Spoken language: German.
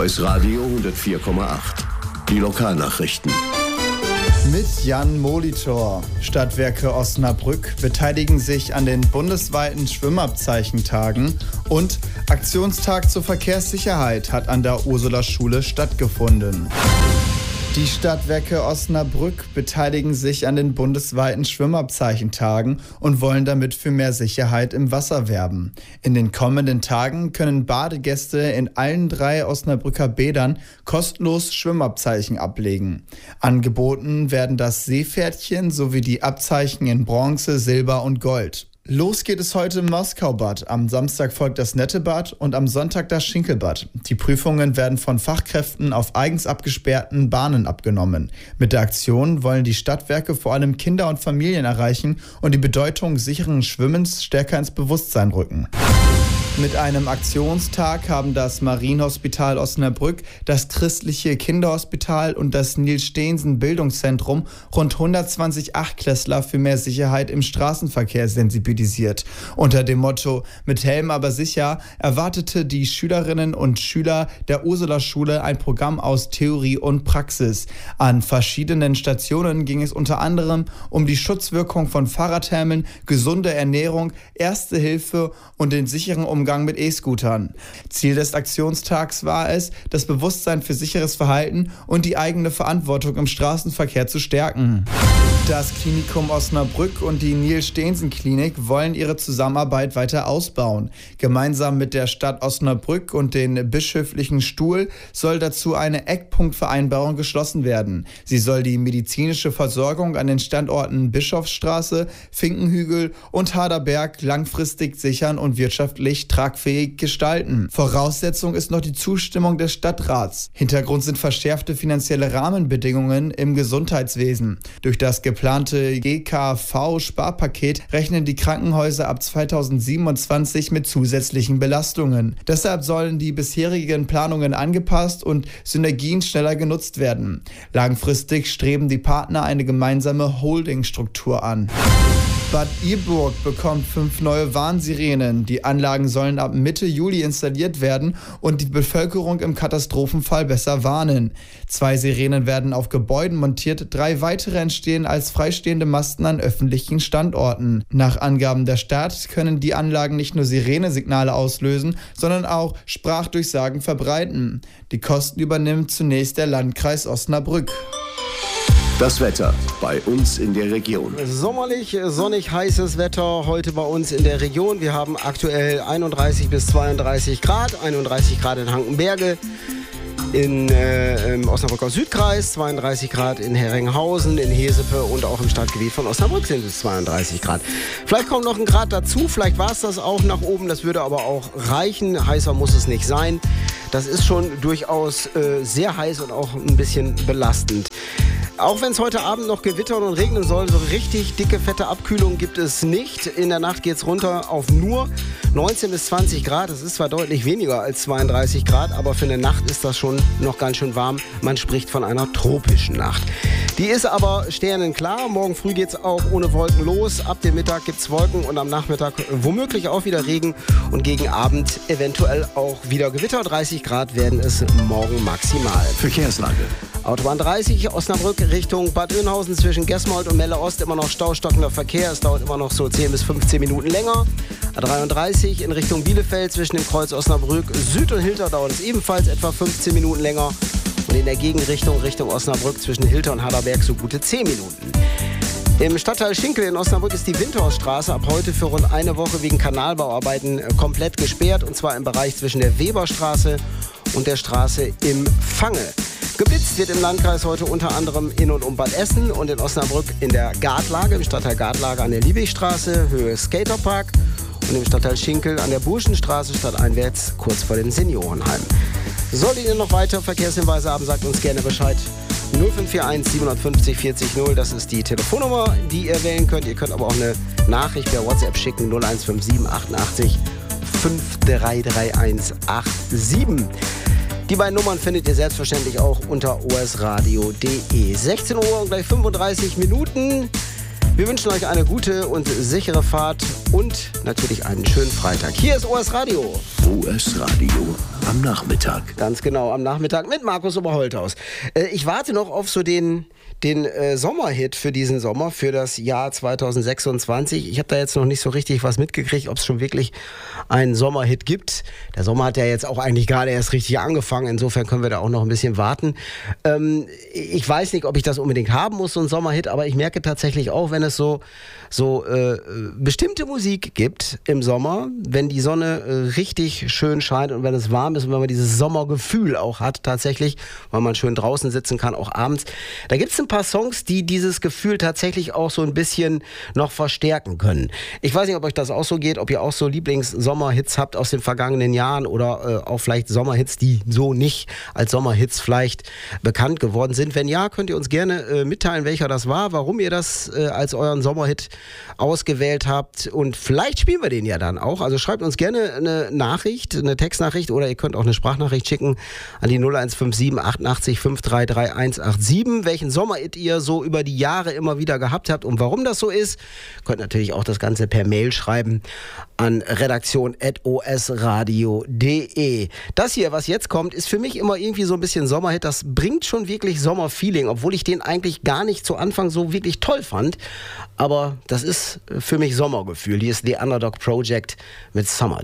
OS Radio 104,8. Die Lokalnachrichten. Mit Jan Molitor. Stadtwerke Osnabrück beteiligen sich an den bundesweiten Schwimmabzeichentagen und Aktionstag zur Verkehrssicherheit hat an der Ursulaschule stattgefunden. Die Stadtwerke Osnabrück beteiligen sich an den bundesweiten Schwimmabzeichentagen und wollen damit für mehr Sicherheit im Wasser werben. In den kommenden Tagen können Badegäste in allen 3 Osnabrücker Bädern kostenlos Schwimmabzeichen ablegen. Angeboten werden das Seepferdchen sowie die Abzeichen in Bronze, Silber und Gold. Los geht es heute im Moskaubad. Am Samstag folgt das Nettebad und am Sonntag das Schinkelbad. Die Prüfungen werden von Fachkräften auf eigens abgesperrten Bahnen abgenommen. Mit der Aktion wollen die Stadtwerke vor allem Kinder und Familien erreichen und die Bedeutung sicheren Schwimmens stärker ins Bewusstsein rücken. Mit einem Aktionstag haben das Marienhospital Osnabrück, das christliche Kinderhospital und das Niels-Steensen-Bildungszentrum rund 120 Achtklässler für mehr Sicherheit im Straßenverkehr sensibilisiert. Unter dem Motto „Mit Helm aber sicher" erwartete die Schülerinnen und Schüler der Ursulaschule ein Programm aus Theorie und Praxis. An verschiedenen Stationen ging es unter anderem um die Schutzwirkung von Fahrradhelmen, gesunde Ernährung, Erste Hilfe und den sicheren Umgang mit E-Scootern. Ziel des Aktionstags war es, das Bewusstsein für sicheres Verhalten und die eigene Verantwortung im Straßenverkehr zu stärken. Das Klinikum Osnabrück und die Niels-Steensen-Klinik wollen ihre Zusammenarbeit weiter ausbauen. Gemeinsam mit der Stadt Osnabrück und den Bischöflichen Stuhl soll dazu eine Eckpunktvereinbarung geschlossen werden. Sie soll die medizinische Versorgung an den Standorten Bischofsstraße, Finkenhügel und Harderberg langfristig sichern und wirtschaftlich tragfähig gestalten. Voraussetzung ist noch die Zustimmung des Stadtrats. Hintergrund sind verschärfte finanzielle Rahmenbedingungen im Gesundheitswesen. Durch das geplante GKV-Sparpaket rechnen die Krankenhäuser ab 2027 mit zusätzlichen Belastungen. Deshalb sollen die bisherigen Planungen angepasst und Synergien schneller genutzt werden. Langfristig streben die Partner eine gemeinsame Holdingstruktur an. Bad Iburg bekommt 5 neue Warnsirenen. Die Anlagen sollen ab Mitte Juli installiert werden und die Bevölkerung im Katastrophenfall besser warnen. 2 Sirenen werden auf Gebäuden montiert, 3 weitere entstehen als freistehende Masten an öffentlichen Standorten. Nach Angaben der Stadt können die Anlagen nicht nur Sirenesignale auslösen, sondern auch Sprachdurchsagen verbreiten. Die Kosten übernimmt zunächst der Landkreis Osnabrück. Das Wetter bei uns in der Region. Sommerlich, sonnig, heißes Wetter heute bei uns in der Region. Wir haben aktuell 31 bis 32 Grad, 31 Grad in Hanckenberge, im Osnabrücker Südkreis, 32 Grad in Herringhausen, in Hesepe und auch im Stadtgebiet von Osnabrück sind es 32 Grad. Vielleicht kommt noch ein Grad dazu, vielleicht war es das auch nach oben, das würde aber auch reichen. Heißer muss es nicht sein. Das ist schon durchaus sehr heiß und auch ein bisschen belastend. Auch wenn es heute Abend noch gewittern und regnen soll, so richtig dicke, fette Abkühlung gibt es nicht. In der Nacht geht es runter auf nur 19 bis 20 Grad. Das ist zwar deutlich weniger als 32 Grad, aber für eine Nacht ist das schon noch ganz schön warm. Man spricht von einer tropischen Nacht. Die ist aber sternenklar. Morgen früh geht es auch ohne Wolken los. Ab dem Mittag gibt es Wolken und am Nachmittag womöglich auch wieder Regen. Und gegen Abend eventuell auch wieder Gewitter. 30 Grad werden es morgen maximal. Verkehrslage. Autobahn 30, Osnabrück Richtung Bad Oeynhausen zwischen Gesmold und Melle Ost immer noch staustockender Verkehr. Es dauert immer noch so 10 bis 15 Minuten länger. A33 in Richtung Bielefeld zwischen dem Kreuz Osnabrück Süd und Hilter dauert es ebenfalls etwa 15 Minuten länger. Und in der Gegenrichtung Richtung Osnabrück zwischen Hilter und Harderberg so gute 10 Minuten. Im Stadtteil Schinkel in Osnabrück ist die Windhorststraße ab heute für rund eine Woche wegen Kanalbauarbeiten komplett gesperrt. Und zwar im Bereich zwischen der Weberstraße und der Straße im Fange. Geblitzt wird im Landkreis heute unter anderem in und um Bad Essen und in Osnabrück in der Gartlage, im Stadtteil Gartlage an der Liebigstraße, Höhe Skaterpark und im Stadtteil Schinkel an der Burschenstraße stadteinwärts kurz vor dem Seniorenheim. Solltet ihr noch weitere Verkehrshinweise haben, sagt uns gerne Bescheid. 0541 750 40 0, das ist die Telefonnummer, die ihr wählen könnt. Ihr könnt aber auch eine Nachricht per WhatsApp schicken, 0157 88 533187. Die beiden Nummern findet ihr selbstverständlich auch unter osradio.de. 16 Uhr und gleich 35 Minuten. Wir wünschen euch eine gute und sichere Fahrt und natürlich einen schönen Freitag. Hier ist OS Radio. OS Radio am am Nachmittag. Ganz genau, am Nachmittag mit Markus Oberholthaus. Ich warte noch auf so den Sommerhit für diesen Sommer, für das Jahr 2026. Ich habe da jetzt noch nicht so richtig was mitgekriegt, ob es schon wirklich einen Sommerhit gibt. Der Sommer hat ja jetzt auch eigentlich gerade erst richtig angefangen. Insofern können wir da auch noch ein bisschen warten. Ich weiß nicht, ob ich das unbedingt haben muss, so einen Sommerhit, aber ich merke tatsächlich auch, wenn es so bestimmte Musik gibt im Sommer, wenn die Sonne richtig schön scheint und wenn es warm ist und wenn man dieses Sommergefühl auch hat tatsächlich, weil man schön draußen sitzen kann, auch abends. Da gibt es ein paar Songs, die dieses Gefühl tatsächlich auch so ein bisschen noch verstärken können. Ich weiß nicht, ob euch das auch so geht, ob ihr auch so Lieblings-Sommerhits habt aus den vergangenen Jahren oder auch vielleicht Sommerhits, die so nicht als Sommerhits vielleicht bekannt geworden sind. Wenn ja, könnt ihr uns gerne mitteilen, welcher das war, warum ihr das als euren Sommerhit ausgewählt habt und vielleicht spielen wir den ja dann auch. Also schreibt uns gerne eine Nachricht, eine Textnachricht oder ihr könnt auch eine Sprachnachricht schicken an die 0157 88 533 187, welchen Sommerhit ihr so über die Jahre immer wieder gehabt habt und warum das so ist. Könnt natürlich auch das Ganze per Mail schreiben an redaktion@osradio.de. Das hier, was jetzt kommt, ist für mich immer irgendwie so ein bisschen Sommerhit. Das bringt schon wirklich Sommerfeeling, obwohl ich den eigentlich gar nicht zu Anfang so wirklich toll fand. Aber das ist für mich Sommergefühl. Hier ist The Underdog Project mit Summer